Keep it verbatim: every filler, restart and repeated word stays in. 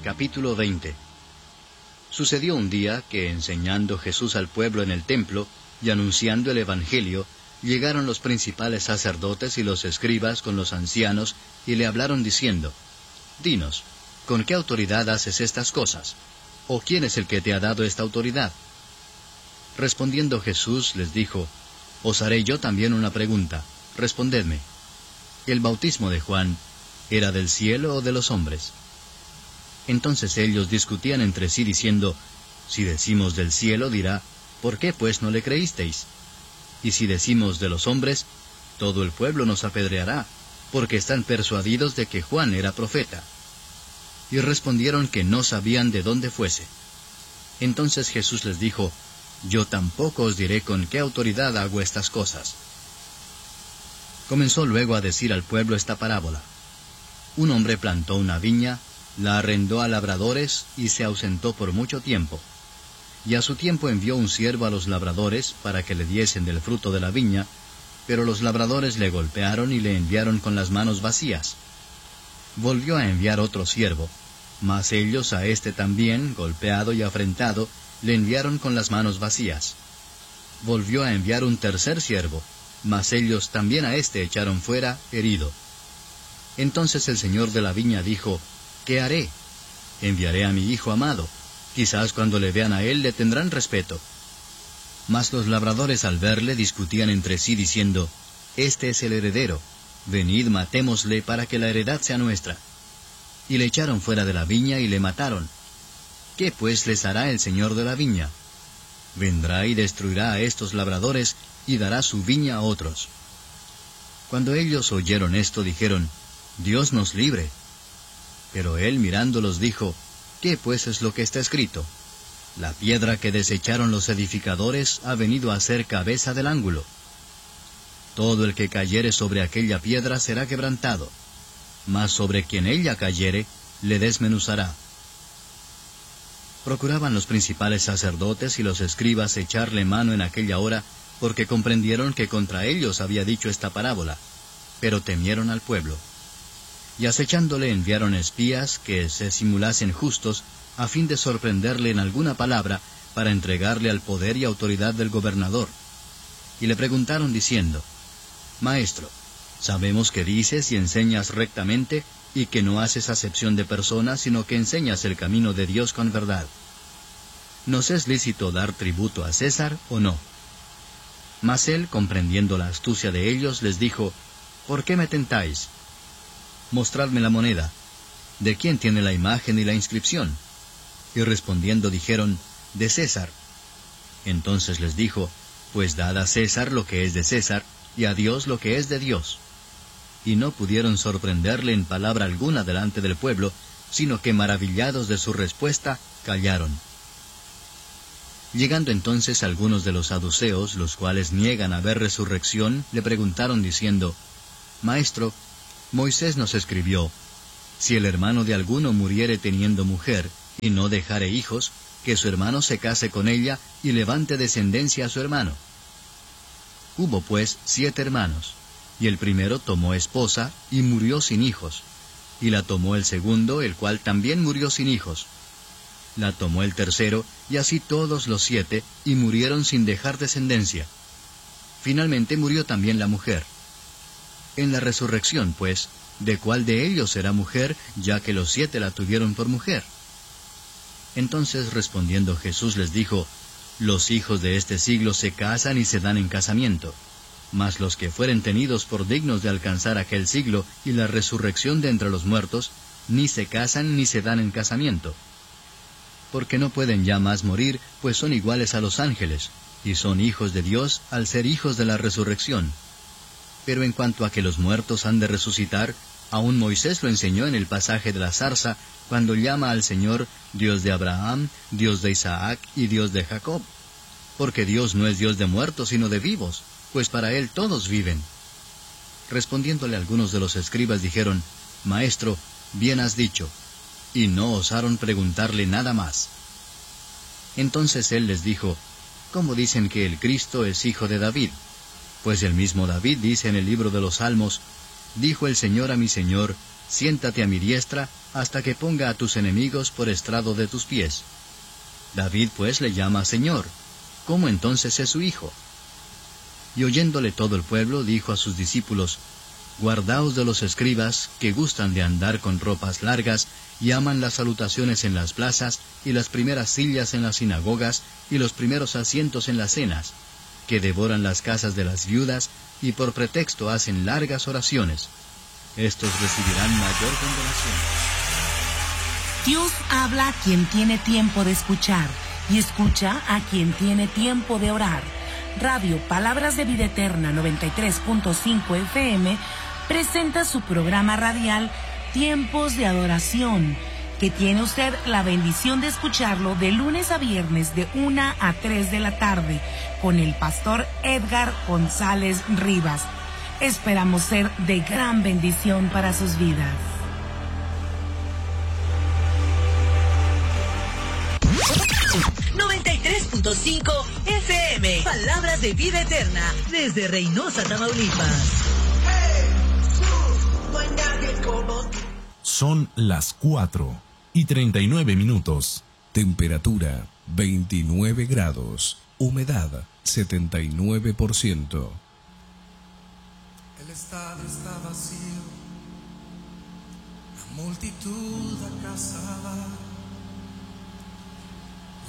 Capítulo veinte. Sucedió un día que, enseñando Jesús al pueblo en el templo, y anunciando el Evangelio, llegaron los principales sacerdotes y los escribas con los ancianos, y le hablaron diciendo, «Dinos, ¿con qué autoridad haces estas cosas? ¿O quién es el que te ha dado esta autoridad?» Respondiendo Jesús les dijo, «Os haré yo también una pregunta, respondedme. ¿El bautismo de Juan era del cielo o de los hombres?» Entonces ellos discutían entre sí diciendo, «Si decimos del cielo, dirá, ¿por qué pues no le creísteis? Y si decimos de los hombres, todo el pueblo nos apedreará, porque están persuadidos de que Juan era profeta». Y respondieron que no sabían de dónde fuese. Entonces Jesús les dijo, «Yo tampoco os diré con qué autoridad hago estas cosas». Comenzó luego a decir al pueblo esta parábola. Un hombre plantó una viña, la arrendó a labradores y se ausentó por mucho tiempo. Y a su tiempo envió un siervo a los labradores para que le diesen del fruto de la viña, pero los labradores le golpearon y le enviaron con las manos vacías. Volvió a enviar otro siervo, mas ellos a éste también, golpeado y afrentado, le enviaron con las manos vacías. Volvió a enviar un tercer siervo, mas ellos también a éste echaron fuera, herido. Entonces el señor de la viña dijo, «¿Qué haré? Enviaré a mi hijo amado. Quizás cuando le vean a él le tendrán respeto». Mas los labradores al verle discutían entre sí diciendo, «Este es el heredero. Venid, matémosle para que la heredad sea nuestra». Y le echaron fuera de la viña y le mataron. ¿Qué pues les hará el señor de la viña? Vendrá y destruirá a estos labradores y dará su viña a otros. Cuando ellos oyeron esto, dijeron, «Dios nos libre». Pero él mirándolos dijo, «¿Qué pues es lo que está escrito? La piedra que desecharon los edificadores ha venido a ser cabeza del ángulo. Todo el que cayere sobre aquella piedra será quebrantado, mas sobre quien ella cayere, le desmenuzará». Procuraban los principales sacerdotes y los escribas echarle mano en aquella hora, porque comprendieron que contra ellos había dicho esta parábola, pero temieron al pueblo. Y acechándole enviaron espías que se simulasen justos, a fin de sorprenderle en alguna palabra, para entregarle al poder y autoridad del gobernador. Y le preguntaron diciendo, «Maestro, sabemos que dices y enseñas rectamente, y que no haces acepción de personas, sino que enseñas el camino de Dios con verdad. ¿Nos es lícito dar tributo a César o no?» Mas él, comprendiendo la astucia de ellos, les dijo, «¿Por qué me tentáis? Mostradme la moneda. ¿De quién tiene la imagen y la inscripción?» Y respondiendo dijeron, «De César». Entonces les dijo, «Pues dad a César lo que es de César, y a Dios lo que es de Dios». Y no pudieron sorprenderle en palabra alguna delante del pueblo, sino que maravillados de su respuesta, callaron. Llegando entonces algunos de los saduceos, los cuales niegan haber resurrección, le preguntaron diciendo, «Maestro, Moisés nos escribió, si el hermano de alguno muriere teniendo mujer, y no dejare hijos, que su hermano se case con ella, y levante descendencia a su hermano. Hubo pues siete hermanos, y el primero tomó esposa, y murió sin hijos, y la tomó el segundo, el cual también murió sin hijos. La tomó el tercero, y así todos los siete, y murieron sin dejar descendencia. Finalmente murió también la mujer. En la resurrección, pues, ¿de cuál de ellos será mujer, ya que los siete la tuvieron por mujer? Entonces respondiendo Jesús les dijo, «Los hijos de este siglo se casan y se dan en casamiento, mas los que fueren tenidos por dignos de alcanzar aquel siglo y la resurrección de entre los muertos, ni se casan ni se dan en casamiento. Porque no pueden ya más morir, pues son iguales a los ángeles, y son hijos de Dios al ser hijos de la resurrección. Pero en cuanto a que los muertos han de resucitar, aún Moisés lo enseñó en el pasaje de la zarza, cuando llama al Señor Dios de Abraham, Dios de Isaac y Dios de Jacob. Porque Dios no es Dios de muertos, sino de vivos, pues para Él todos viven». Respondiéndole algunos de los escribas dijeron, «Maestro, bien has dicho», y no osaron preguntarle nada más. Entonces él les dijo, «¿Cómo dicen que el Cristo es hijo de David? Pues el mismo David dice en el libro de los Salmos, dijo el Señor a mi Señor, siéntate a mi diestra, hasta que ponga a tus enemigos por estrado de tus pies. David pues le llama Señor. ¿Cómo entonces es su hijo? Y oyéndole todo el pueblo, dijo a sus discípulos, Guardaos de los escribas, que gustan de andar con ropas largas, y aman las salutaciones en las plazas, y las primeras sillas en las sinagogas, y los primeros asientos en las cenas, que devoran las casas de las viudas, y por pretexto hacen largas oraciones. Estos recibirán mayor condenación. Dios habla a quien tiene tiempo de escuchar, y escucha a quien tiene tiempo de orar. Radio Palabras de Vida Eterna noventa y tres punto cinco F M presenta su programa radial Tiempos de Adoración, que tiene usted la bendición de escucharlo de lunes a viernes de una a tres de la tarde con el pastor Edgar González Rivas. Esperamos ser de gran bendición para sus vidas. noventa y tres punto cinco F M, Palabras de Vida Eterna, desde Reynosa, Tamaulipas. Son las cuatro y treinta y nueve minutos. Temperatura veintinueve grados. Humedad setenta y nueve por ciento. El estadio está vacío. La multitud acasada.